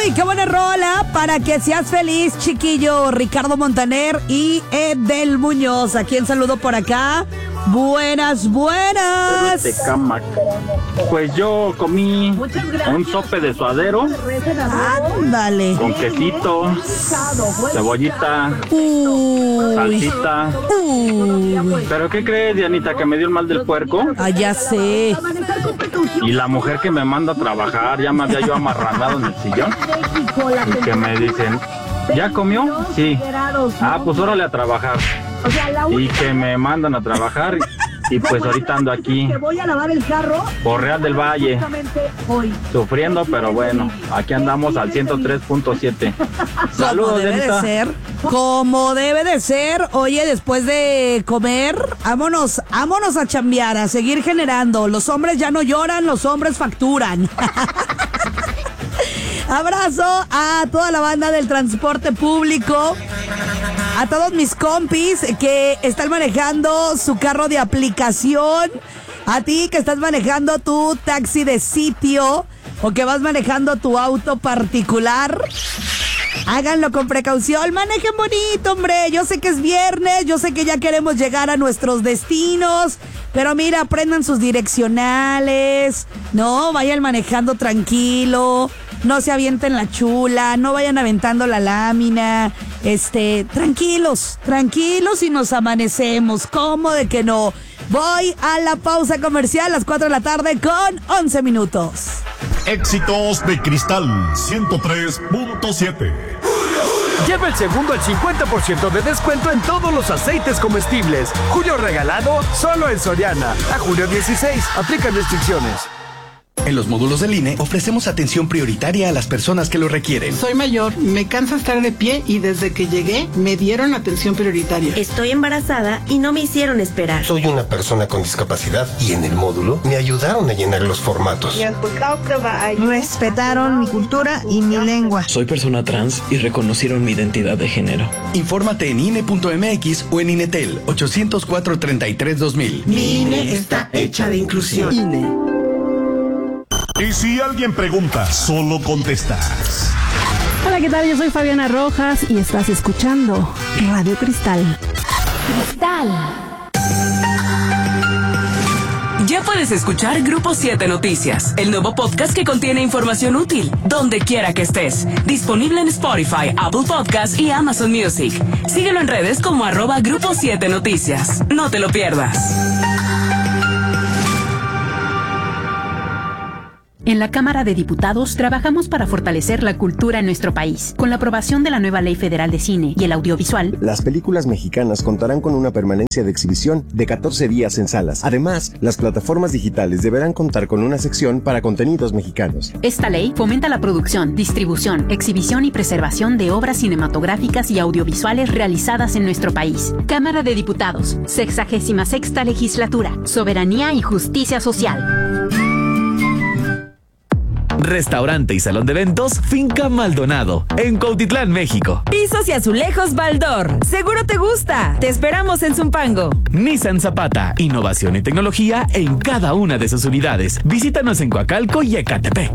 Uy, qué buena rola para que seas feliz, chiquillo. Ricardo Montaner y Edel Muñoz. ¿A quién saludo por acá? Buenas. Pues yo comí un sope de suadero. Ándale. Con quesito, cebollita, salsita. ¿Pero qué crees, Dianita? Que me dio el mal del puerco. Ah, ya sé. Y la mujer que me manda a trabajar, ya me había yo amarrado en el sillón. Y que me dicen, ¿ya comió? Sí. Ah, pues órale a trabajar. Y que me mandan a trabajar. Y pues ahorita ando aquí por Real del Valle, sufriendo, pero bueno, aquí andamos al 103.7. Saludos, Como debe de ser. Oye, después de comer, vámonos a chambear, a seguir generando. Los hombres ya no lloran, los hombres facturan. Abrazo a toda la banda del transporte público, a todos mis compis que están manejando su carro de aplicación, a ti que estás manejando tu taxi de sitio o que vas manejando tu auto particular. Háganlo con precaución, manejen bonito, hombre. Yo sé que es viernes, yo sé que ya queremos llegar a nuestros destinos, pero mira, aprendan sus direccionales, no vayan manejando tranquilo, no se avienten la chula, no vayan aventando la lámina, tranquilos y nos amanecemos, ¿cómo de que no? Voy a la pausa comercial a las 4 de la tarde con 11 minutos. Éxitos de Cristal 103.7. Lleva el segundo al 50% de descuento en todos los aceites comestibles. Julio regalado solo en Soriana. A julio 16. Aplican restricciones. En los módulos del INE ofrecemos atención prioritaria a las personas que lo requieren. Soy mayor, me cansa estar de pie y desde que llegué me dieron atención prioritaria. Estoy embarazada y no me hicieron esperar. Soy una persona con discapacidad y en el módulo me ayudaron a llenar los formatos. Respetaron mi cultura y mi lengua. Soy persona trans y reconocieron mi identidad de género. Infórmate en INE.mx o en INETEL 804-33-2000. Mi INE está hecha de inclusión. INE. Y si alguien pregunta, solo contestas. Hola, ¿qué tal? Yo soy Fabiana Rojas y estás escuchando Radio Cristal. Ya puedes escuchar Grupo 7 Noticias, el nuevo podcast que contiene información útil, donde quiera que estés. Disponible en Spotify, Apple Podcasts y Amazon Music. Síguelo en redes como @Grupo 7 Noticias. No te lo pierdas. En la Cámara de Diputados trabajamos para fortalecer la cultura en nuestro país. Con la aprobación de la nueva Ley Federal de Cine y el Audiovisual, las películas mexicanas contarán con una permanencia de exhibición de 14 días en salas. Además, las plataformas digitales deberán contar con una sección para contenidos mexicanos. Esta ley fomenta la producción, distribución, exhibición y preservación de obras cinematográficas y audiovisuales realizadas en nuestro país. Cámara de Diputados, 66ª Legislatura, Soberanía y Justicia Social. Restaurante y salón de eventos Finca Maldonado, en Cuautitlán, México. Pisos y azulejos Baldor. Seguro te gusta. Te esperamos en Zumpango. Nissan Zapata, innovación y tecnología en cada una de sus unidades. Visítanos en Coacalco y Ecatepec.